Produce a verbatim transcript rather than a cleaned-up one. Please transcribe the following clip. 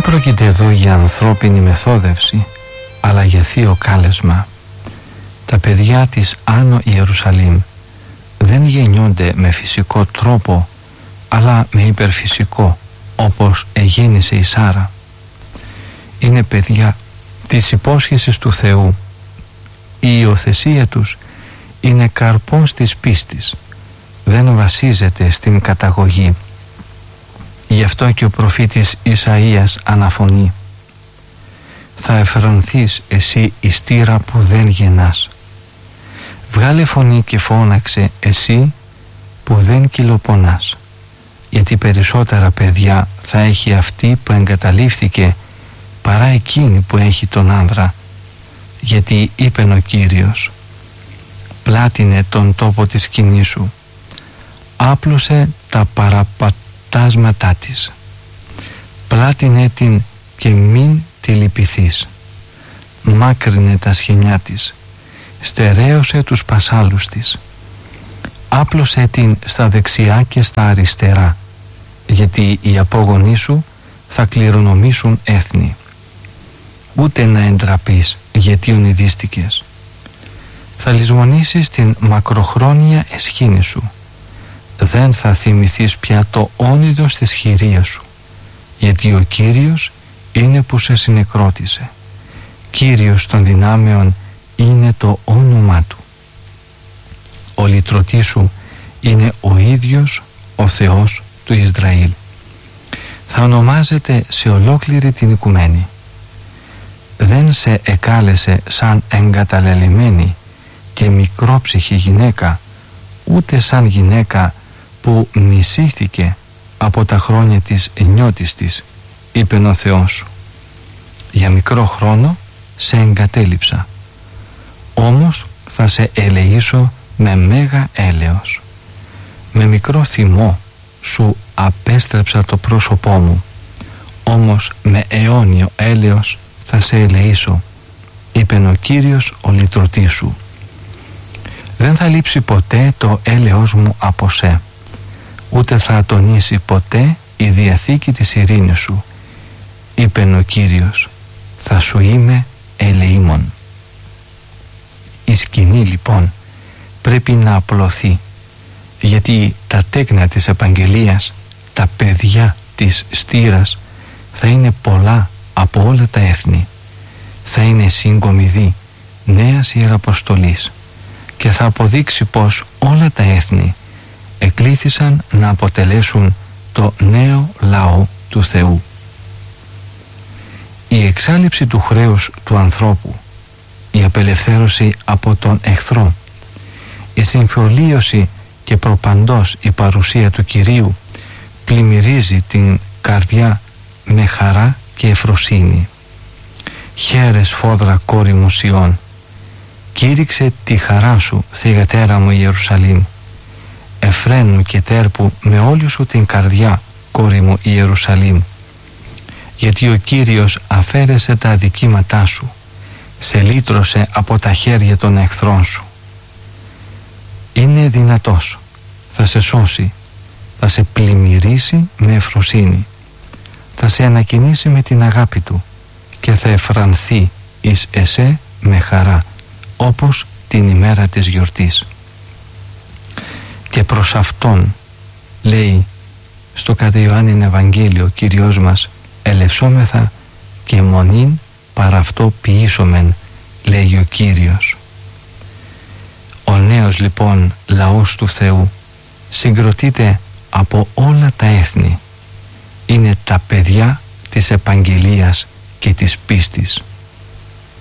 πρόκειται εδώ για ανθρώπινη μεθόδευση, αλλά για θείο κάλεσμα. Τα παιδιά της Άνω Ιερουσαλήμ δεν γεννιόνται με φυσικό τρόπο, αλλά με υπερφυσικό, όπως εγέννησε η Σάρα. Είναι παιδιά της υπόσχεσης του Θεού. Η υιοθεσία τους είναι καρπός της πίστης, δεν βασίζεται στην καταγωγή. Γι' αυτό και ο προφήτης Ισαΐας αναφωνεί: «Θα εφρανθείς εσύ η στήρα που δεν γεννάς. Βγάλε φωνή και φώναξε εσύ που δεν κυλοπονάς, γιατί περισσότερα παιδιά θα έχει αυτή που εγκαταλείφθηκε παρά εκείνη που έχει τον άνδρα. Γιατί είπεν ο Κύριος, πλάτινε τον τόπο της σκηνής σου, άπλωσε τα παραπατάσματά της, πλάτινε την και μην τη λυπηθείς, μάκρυνε τα σχοινιά της, στερέωσε τους πασάλους της, άπλωσε την στα δεξιά και στα αριστερά, γιατί οι απόγονοί σου θα κληρονομήσουν έθνη. Ούτε να εντραπείς γιατί ονειδίστηκες. Θα λησμονήσεις την μακροχρόνια εσχήνη σου. Δεν θα θυμηθείς πια το όνειδος της χειρίας σου, γιατί ο Κύριος είναι που σε συνεκρότησε. Κύριος των δυνάμεων είναι το όνομά του. Ο λυτρωτής σου είναι ο ίδιος ο Θεός του Ισραήλ. Θα ονομάζεται σε ολόκληρη την οικουμένη. Δεν σε εκάλεσε σαν εγκαταλελειμμένη και μικρόψυχη γυναίκα, ούτε σαν γυναίκα που μισήθηκε από τα χρόνια της νιώτης της, είπεν ο Θεός σου. Για μικρό χρόνο σε εγκατέλειψα, όμως θα σε ελεήσω με μέγα έλεος. Με μικρό θυμό σου απέστρεψα το πρόσωπό μου, όμως με αιώνιο έλεος θα σε ελεήσω, είπεν ο Κύριος ο λυτρωτής σου. Δεν θα λείψει ποτέ το έλεος μου από σε, ούτε θα ατονίσει ποτέ η διαθήκη της ειρήνης σου, είπεν ο Κύριος, θα σου είμαι ελεήμων. Η σκηνή λοιπόν πρέπει να απλωθεί, γιατί τα τέκνα της επαγγελίας, τα παιδιά της στήρας, θα είναι πολλά από όλα τα έθνη. Θα είναι συγκομιδή νέας ιεραποστολής και θα αποδείξει πως όλα τα έθνη εκλήθησαν να αποτελέσουν το νέο λαό του Θεού. Η εξάλειψη του χρέους του ανθρώπου, η απελευθέρωση από τον εχθρό, η συμφωλίωση και προπαντός η παρουσία του Κυρίου πλημμυρίζει την καρδιά με χαρά και ευφροσύνη. Χαίρε σφόδρα κόρη μου Σιών, κήρυξε τη χαρά σου θυγατέρα μου Ιερουσαλήμ. Εφραίνου και τέρπου με όλη σου την καρδιά κόρη μου Ιερουσαλήμ, γιατί ο Κύριος αφαίρεσε τα αδικήματά σου, σε λύτρωσε από τα χέρια των εχθρών σου. Είναι δυνατός, θα σε σώσει, θα σε πλημμυρίσει με ευφροσύνη, θα σε ανακοινήσει με την αγάπη του και θα εφρανθεί εις εσέ με χαρά, όπως την ημέρα της γιορτής. Και προς Αυτόν, λέει στο κατά Ιωάννην Ευαγγέλιο ο Κύριος μας, ελευσόμεθα και μονήν παρά αυτό ποιήσομεν, λέγει ο Κύριος. Ο νέος λοιπόν λαός του Θεού συγκροτείται από όλα τα έθνη. Είναι τα παιδιά της επαγγελίας και της πίστης.